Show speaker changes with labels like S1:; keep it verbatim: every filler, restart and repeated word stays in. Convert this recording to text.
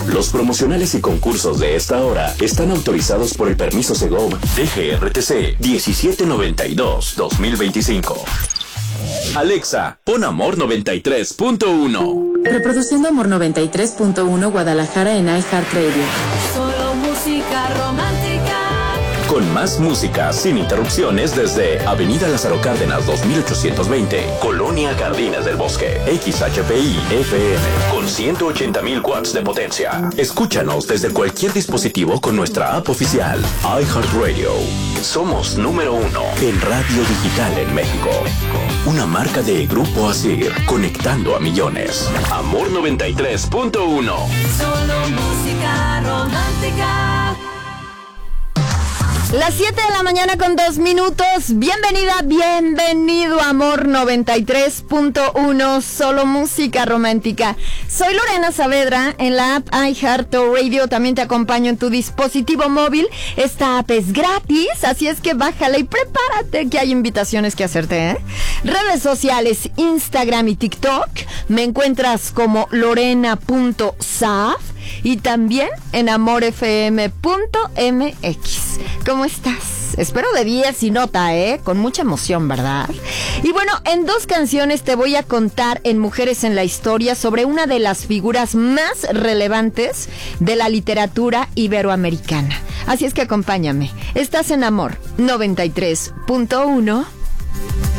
S1: Los promocionales y concursos de esta hora están autorizados por el permiso Segov D G R T C diecisiete noventa y dos guión dos mil veinticinco. Alexa, pon Amor noventa y tres punto uno.
S2: Reproduciendo Amor noventa y tres punto uno Guadalajara en iHeartRadio.
S3: Solo música romántica.
S1: Con más música sin interrupciones desde Avenida Lázaro Cárdenas dos mil ochocientos veinte, Colonia Jardines del Bosque, X H P I F M, con ciento ochenta mil watts de potencia. Escúchanos desde cualquier dispositivo con nuestra app oficial, iHeartRadio. Somos número uno en radio digital en México. Una marca de Grupo Asir, conectando a millones. Amor noventa y tres punto uno.
S3: Solo música romántica.
S4: Las siete de la mañana con dos minutos. Bienvenida, bienvenido a Amor noventa y tres punto uno, solo música romántica. Soy Lorena Saavedra, en la app iHeartRadio también te acompaño en tu dispositivo móvil. Esta app es gratis, así es que bájala y prepárate que hay invitaciones que hacerte, ¿eh? Redes sociales, Instagram y TikTok, me encuentras como lorena punto saaf. Y también en amor f m punto m x. ¿Cómo estás? Espero de diez y nota, ¿eh? Con mucha emoción, ¿verdad? Y bueno, en dos canciones te voy a contar en Mujeres en la Historia sobre una de las figuras más relevantes de la literatura iberoamericana. Así es que acompáñame. Estás en Amor noventa y tres punto uno.